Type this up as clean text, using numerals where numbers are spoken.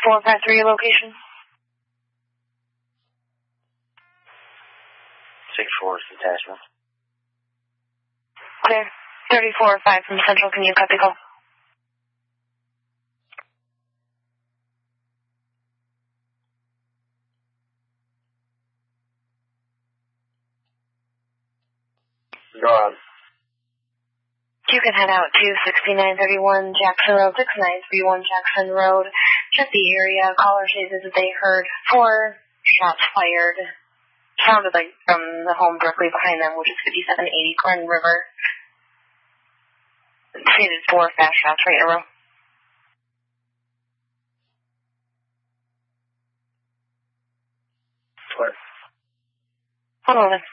6453 location. 6-4 is detachment. Clear. 34-5 from Central, can you copy call? Go on. You can head out to 6931 Jackson Road, 6931 Jackson Road. Check the area. Caller says that they heard 4 shots fired. Sounded like from the home directly behind them, which is 5780 Glen River. Stated 4 fast shots right in a row. Clear. Hold on.